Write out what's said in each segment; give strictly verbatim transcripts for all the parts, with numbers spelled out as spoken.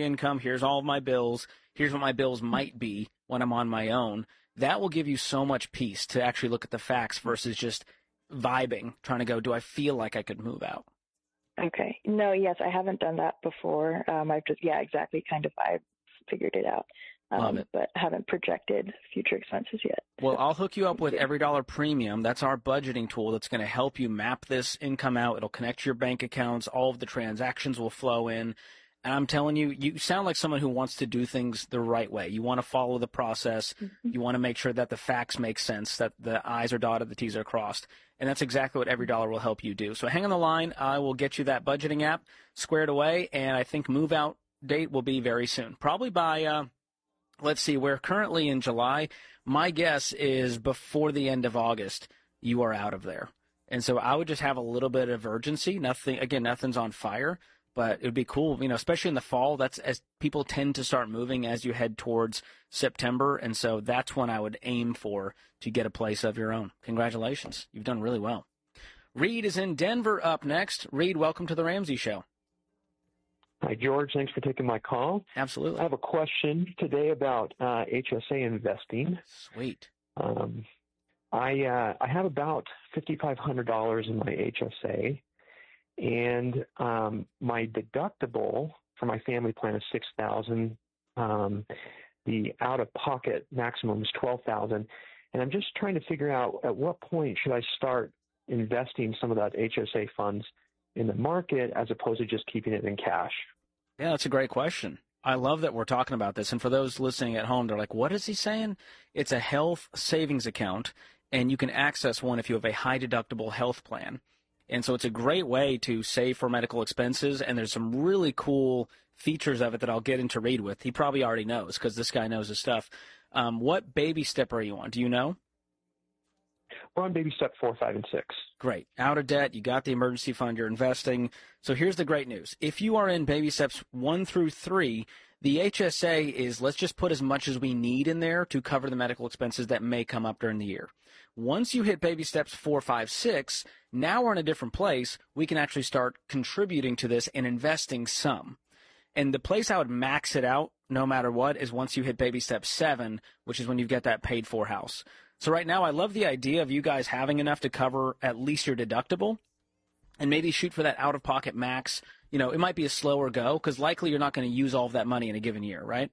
income. Here's all of my bills. Here's what my bills might be when I'm on my own. That will give you so much peace to actually look at the facts versus just vibing, trying to go, do I feel like I could move out? Okay. No, yes, I haven't done that before. Um, I've just, yeah, exactly, kind of, I've figured it out. Um, Love it. But haven't projected future expenses yet. Well, I'll hook you up with Every Dollar Premium. That's our budgeting tool that's going to help you map this income out. It'll connect to your bank accounts. All of the transactions will flow in. And I'm telling you, you sound like someone who wants to do things the right way. You want to follow the process. Mm-hmm. You want to make sure that the facts make sense, that the I's are dotted, the T's are crossed. And that's exactly what Every Dollar will help you do. So hang on the line. I will get you that budgeting app squared away, and I think move out date will be very soon. Probably by, uh, let's see, we're currently in July. My guess is before the end of August, you are out of there. And so I would just have a little bit of urgency. Nothing, again, nothing's on fire. But it would be cool, you know, especially in the fall. That's as people tend to start moving as you head towards September. And so that's when I would aim for to get a place of your own. Congratulations. You've done really well. Reed is in Denver up next. Reed, welcome to the Ramsey Show. Hi, George. Thanks for taking my call. Absolutely. I have a question today about uh, H S A investing. Sweet. Um, I uh, I have about five thousand five hundred dollars in my H S A. And um, my deductible for my family plan is six thousand dollars. Um, the out-of-pocket maximum is twelve thousand dollars. And I'm just trying to figure out at what point should I start investing some of that H S A funds in the market as opposed to just keeping it in cash. Yeah, that's a great question. I love that we're talking about this. And for those listening at home, they're like, what is he saying? It's a health savings account, and you can access one if you have a high-deductible health plan. And so it's a great way to save for medical expenses, and there's some really cool features of it that I'll get into Reed with. He probably already knows because this guy knows his stuff. Um, what baby step are you on? Do you know? We're on baby step four, five, and six. Great. Out of debt, you got the emergency fund, you're investing. So here's the great news. If you are in baby steps one through three, the H S A is, let's just put as much as we need in there to cover the medical expenses that may come up during the year. Once you hit baby steps four, five, six, now we're in a different place. We can actually start contributing to this and investing some. And the place I would max it out, no matter what, is once you hit baby step seven, which is when you get that paid for house. So right now, I love the idea of you guys having enough to cover at least your deductible and maybe shoot for that out-of-pocket max. You know, it might be a slower go because likely you're not going to use all of that money in a given year, right?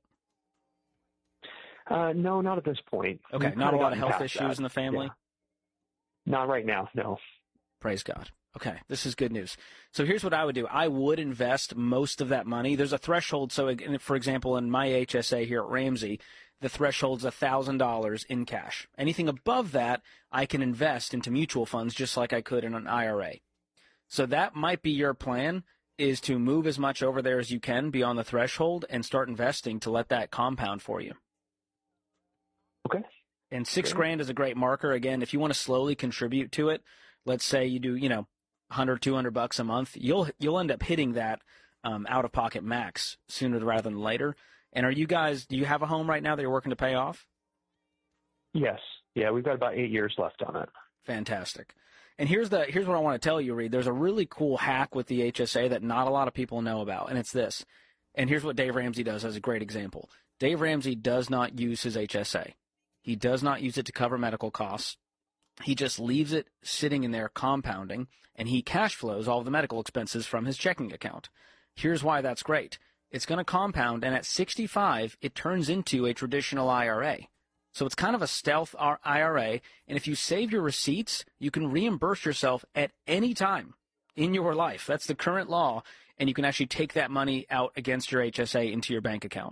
Uh, no, not at this point. Okay, not a lot of health issues in the family? Yeah. Not right now, no. Praise God. Okay, this is good news. So here's what I would do. I would invest most of that money. There's a threshold. So, for example, in my H S A here at Ramsey, the threshold's one thousand dollars in cash. Anything above that, I can invest into mutual funds just like I could in an I R A. So that might be your plan, is to move as much over there as you can beyond the threshold and start investing to let that compound for you. Okay. And six Great. grand is a great marker. Again, if you want to slowly contribute to it, let's say you do, you know, one hundred, two hundred bucks a month, you'll you'll end up hitting that um, out-of-pocket max sooner rather than later. And are you guys, do you have a home right now that you're working to pay off? Yes. Yeah, we've got about eight years left on it. Fantastic. And here's the here's what I want to tell you, Reed. There's a really cool hack with the H S A that not a lot of people know about, and it's this. And here's what Dave Ramsey does as a great example. Dave Ramsey does not use his H S A. He does not use it to cover medical costs. He just leaves it sitting in there compounding, and he cash flows all of the medical expenses from his checking account. Here's why that's great. It's going to compound, and at sixty-five, it turns into a traditional I R A. So it's kind of a stealth I R A, and if you save your receipts, you can reimburse yourself at any time in your life. That's the current law, and you can actually take that money out against your H S A into your bank account.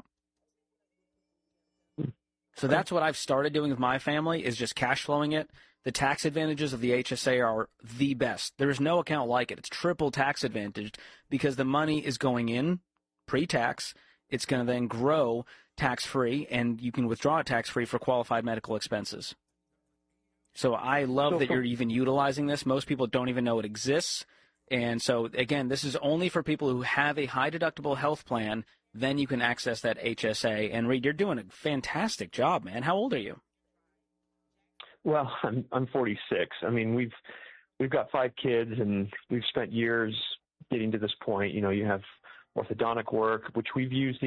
So that's what I've started doing with my family, is just cash flowing it. The tax advantages of the H S A are the best. There's no account like it. It's triple tax advantaged because the money is going in pre-tax. It's going to then grow tax-free, and you can withdraw it tax-free for qualified medical expenses. So I love that you're even utilizing this. Most people don't even know it exists. And so, again, this is only for people who have a high-deductible health plan. Then you can access that H S A. And, Reed, you're doing a fantastic job, man. How old are you? Well, I'm I'm forty-six. I mean, we've we've got five kids, and we've spent years getting to this point. You know, you have orthodontic work, which we've used